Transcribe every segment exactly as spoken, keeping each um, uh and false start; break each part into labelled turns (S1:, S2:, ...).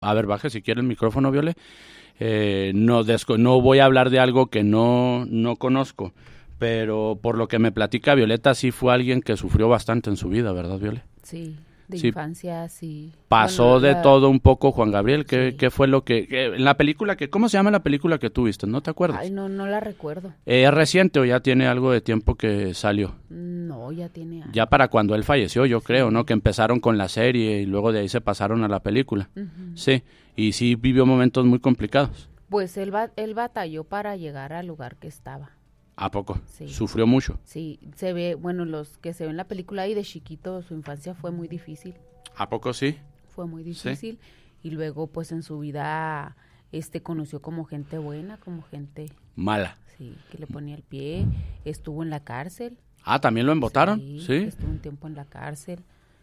S1: A ver, baje si quiere el micrófono, Viole. Eh, no, desco- no voy a hablar de algo que no, no conozco, pero por lo que me platica Violeta, sí fue alguien que sufrió bastante en su vida, ¿verdad, Viole?
S2: Sí, de
S1: Sí.
S2: infancia, sí.
S1: Pasó
S2: Bueno,
S1: de
S2: la-
S1: todo un poco, Juan Gabriel. ¿Qué,
S2: Sí.
S1: qué fue lo que, que- en la película que, ¿cómo se llama la película que tú viste? ¿No te acuerdas?
S2: Ay, no, no la recuerdo.
S1: Eh, ¿Es reciente o ya tiene algo de tiempo que salió?
S2: No, ya tiene años.
S1: Ya para cuando él falleció, yo creo, ¿no? Que empezaron con la serie y luego de ahí se pasaron a la película.
S2: Ujú.
S1: Sí, y sí vivió momentos muy complicados.
S2: Pues él, ba- él batalló para llegar al lugar que estaba.
S1: ¿A poco?
S2: Sí.
S1: Sufrió mucho.
S2: Sí, se ve, bueno, los que se ven en la película ahí de chiquito, su infancia fue muy difícil.
S1: ¿A poco sí?
S2: Fue muy difícil. Y luego, pues en su vida, este, conoció como gente buena, como gente,
S1: Mala.
S2: sí, que le ponía el pie. Estuvo en la cárcel.
S1: Ah, ¿también lo embotaron?
S2: Sí,
S1: Sí.
S2: estuvo un tiempo en la cárcel.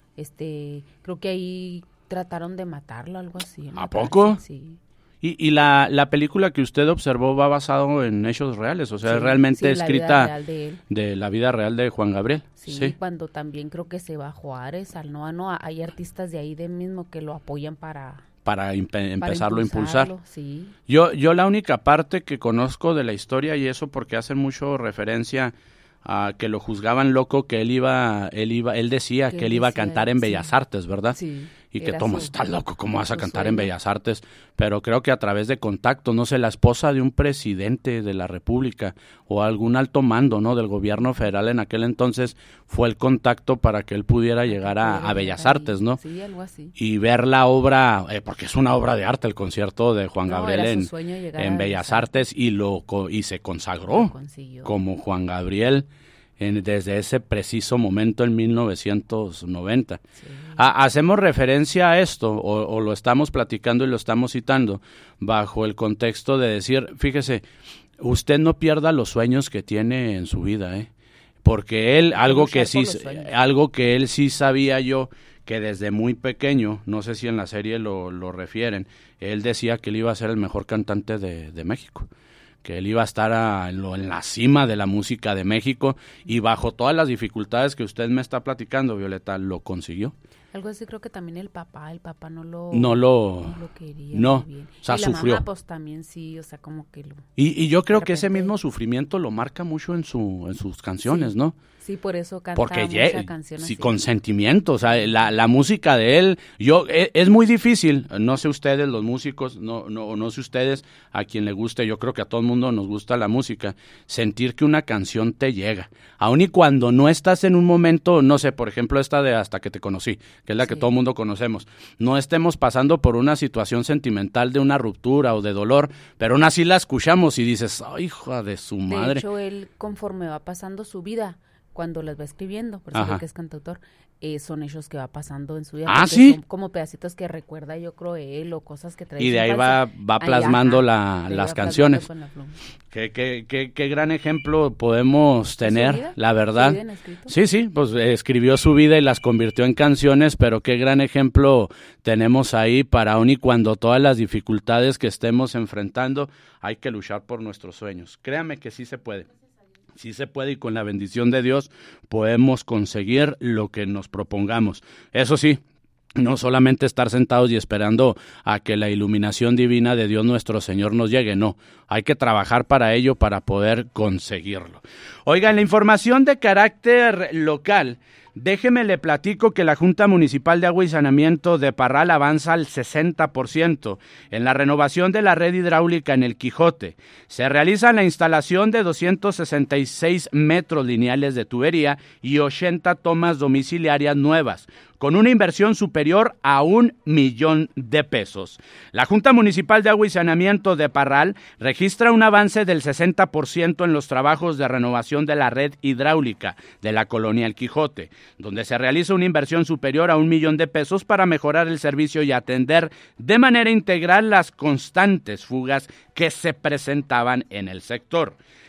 S2: Este, creo que ahí trataron de matarlo, algo así. en la
S1: ¿A poco?
S2: cárcel, Sí.
S1: Y, y la, la película que usted observó va basado en hechos reales, o sea,
S2: Sí,
S1: es realmente
S2: sí, la vida
S1: escrita
S2: real de él.
S1: de la vida real de Juan Gabriel.
S2: Sí,
S1: Sí.
S2: cuando también creo que se va a Juárez, al Noa Noa, hay artistas de ahí de mismo que lo apoyan para,
S1: Para empe-
S2: para
S1: empezarlo a impulsar.
S2: impulsarlo, Sí,
S1: Yo, yo la única parte que conozco de la historia, y eso porque hacen mucho referencia a que lo juzgaban loco, que él iba, él iba, él decía que,
S2: Que
S1: él
S2: él
S1: iba a
S2: decía,
S1: cantar en
S2: sí.
S1: Bellas Artes, ¿verdad?
S2: sí.
S1: Y que
S2: era
S1: Tomás,
S2: su-
S1: estás loco, ¿cómo vas a
S2: su
S1: cantar en
S2: sueño.
S1: Bellas Artes? Pero creo que a través de contacto, no sé, la esposa de un presidente de la República o algún alto mando, ¿no? Del gobierno federal en aquel entonces fue el contacto para que él pudiera llegar a,
S2: Pudiera
S1: a Bellas
S2: llegar ahí.
S1: Artes, ¿no?
S2: Sí, algo así.
S1: Y ver la obra, eh, porque es una obra de arte el concierto de Juan
S2: No,
S1: Gabriel
S2: era su
S1: en,
S2: sueño llegar
S1: en
S2: a
S1: Bellas
S2: Bellas
S1: Artes y lo co- y se consagró
S2: Lo consiguió.
S1: como Juan Gabriel en- desde ese preciso momento en mil novecientos noventa.
S2: Sí.
S1: Ha- hacemos referencia a esto o, o lo estamos platicando y lo estamos citando bajo el contexto de decir, fíjese, usted no pierda los sueños que tiene en su vida, ¿eh? Porque él, algo que
S2: luchar
S1: sí,
S2: por los sueños.
S1: algo que él sí sabía yo, que desde muy pequeño, no sé si en la serie lo, lo refieren, él decía que él iba a ser el mejor cantante de, de México, que él iba a estar a- en, lo- en la cima de la música de México y bajo todas las dificultades que usted me está platicando, Violeta, lo consiguió.
S2: Algo así creo que también el papá, el papá no lo,
S1: No lo-
S2: no lo quería
S1: no,
S2: muy bien.
S1: o sea,
S2: y la
S1: sufrió.
S2: mamá pues también sí, o sea, como que lo...
S1: Y, y yo creo
S2: De
S1: que ese
S2: repente-
S1: mismo sufrimiento lo marca mucho en, su, en sus canciones,
S2: Sí.
S1: ¿no?
S2: Sí, por eso canta
S1: Porque
S2: mucha
S1: ye-
S2: canción
S1: sí,
S2: así.
S1: con sentimiento, o sea, la, la música de él, yo e- es, muy difícil, no sé ustedes los músicos, no, no, no sé ustedes a quien le guste, yo creo que a todo el mundo nos gusta la música, sentir que una canción te llega, aun y cuando no estás en un momento, no sé, por ejemplo esta de Hasta que te conocí, que es la que
S2: Sí.
S1: todo el mundo conocemos, no estemos pasando por una situación sentimental de una ruptura o de dolor, pero aún así la escuchamos y dices, ay, hija de su
S2: De
S1: madre.
S2: hecho, él conforme va pasando su vida, cuando las va escribiendo, por eso
S1: Ajá.
S2: digo que es cantautor, eh, son hechos que va pasando en su vida.
S1: Ah,
S2: porque
S1: ¿sí?
S2: Son como pedacitos que recuerda, yo creo, él o cosas que trae.
S1: Y
S2: su
S1: de ahí
S2: infancia.
S1: va, va
S2: Ahí,
S1: plasmando
S2: ajá,
S1: la-
S2: de ahí
S1: las
S2: va
S1: canciones.
S2: plasmando con la pluma.
S1: Qué, qué, qué, qué gran ejemplo podemos tener,
S2: vida?
S1: la
S2: ¿Su
S1: verdad.
S2: vida en escrito?
S1: Sí, sí, pues eh, escribió su vida y las convirtió en canciones, pero qué gran ejemplo tenemos ahí para aun y cuando todas las dificultades que estemos enfrentando, hay que luchar por nuestros sueños. Créame que sí se puede. Sí se puede y con la bendición de Dios podemos conseguir lo que nos propongamos. Eso sí, no solamente estar sentados y esperando a que la iluminación divina de Dios nuestro Señor nos llegue, no, hay que trabajar para ello para poder conseguirlo. Oigan, la información de carácter local, déjeme le platico que la Junta Municipal de Agua y Saneamiento de Parral avanza al sesenta por ciento en la renovación de la red hidráulica en el Quijote. Se realiza la instalación de doscientos sesenta y seis metros lineales de tubería y ochenta tomas domiciliarias nuevas, con una inversión superior a un millón de pesos. La Junta Municipal de Agua y Saneamiento de Parral registra un avance del sesenta por ciento en los trabajos de renovación de la red hidráulica de la colonia El Quijote, donde se realiza una inversión superior a un millón de pesos para mejorar el servicio y atender de manera integral las constantes fugas que se presentaban en el sector.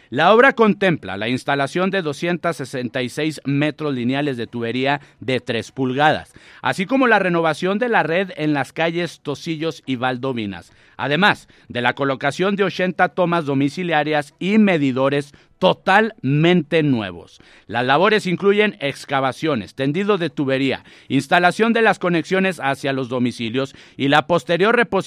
S1: La obra contempla la instalación de doscientos sesenta y seis metros lineales de tubería de tres pulgadas, así como la renovación de la red en las calles Tocillos y Valdovinas, además de la colocación de ochenta tomas domiciliarias y medidores totalmente nuevos. Las labores incluyen excavaciones, tendido de tubería, instalación de las conexiones hacia los domicilios y la posterior reposición